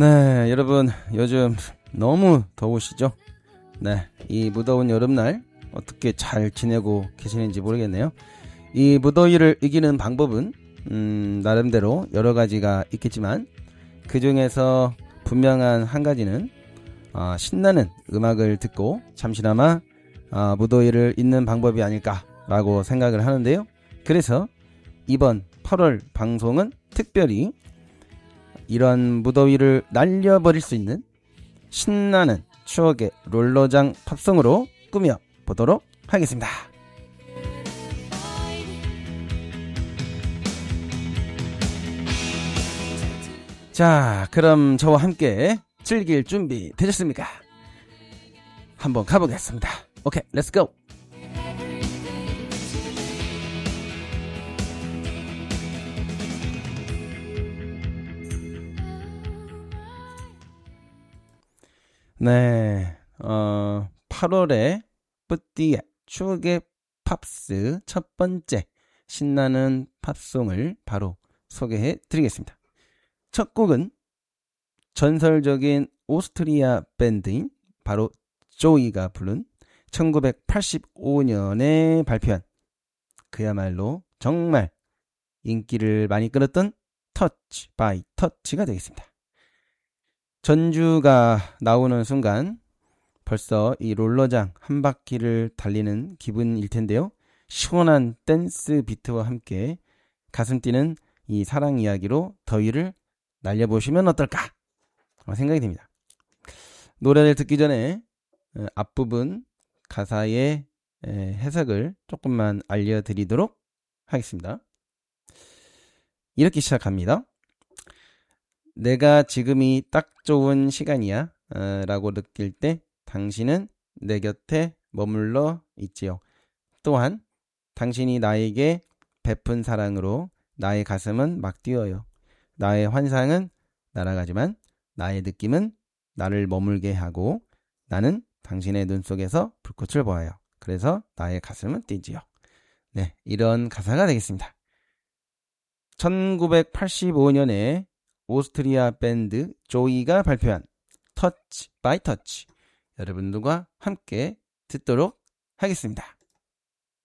네, 여러분 요즘 너무 더우시죠? 네, 이 무더운 여름날 어떻게 잘 지내고 계시는지 모르겠네요. 이 무더위를 이기는 방법은 나름대로 여러 가지가 있겠지만 그 중에서 분명한 한 가지는 신나는 음악을 듣고 잠시나마 무더위를 잊는 방법이 아닐까라고 생각을 하는데요. 그래서 이번 8월 방송은 특별히 이런 무더위를 날려버릴 수 있는 신나는 추억의 롤러장 팝송으로 꾸며보도록 하겠습니다. 자, 그럼 저와 함께 즐길 준비 되셨습니까? 한번 가보겠습니다. 오케이, 렛츠 고! 네, 8월의 뿌띠의 추억의 팝스 첫 번째 신나는 팝송을 바로 소개해 드리겠습니다. 첫 곡은 전설적인 오스트리아 밴드인 바로 조이가 부른 1985년에 발표한 그야말로 정말 인기를 많이 끌었던 터치 바이 터치가 되겠습니다. 전주가 나오는 순간 벌써 이 롤러장 한 바퀴를 달리는 기분일 텐데요. 시원한 댄스 비트와 함께 가슴 뛰는 이 사랑 이야기로 더위를 날려보시면 어떨까 생각이 듭니다. 노래를 듣기 전에 앞부분 가사의 해석을 조금만 알려드리도록 하겠습니다. 이렇게 시작합니다. 내가 지금이 딱 좋은 시간이야 라고 느낄 때 당신은 내 곁에 머물러 있지요. 또한 당신이 나에게 베푼 사랑으로 나의 가슴은 막 뛰어요. 나의 환상은 날아가지만 나의 느낌은 나를 머물게 하고 나는 당신의 눈 속에서 불꽃을 보아요. 그래서 나의 가슴은 뛰지요. 네, 이런 가사가 되겠습니다. 1985년에 오스트리아 밴드 조이가 발표한 터치 바이 터치 여러분들과 함께 듣도록 하겠습니다.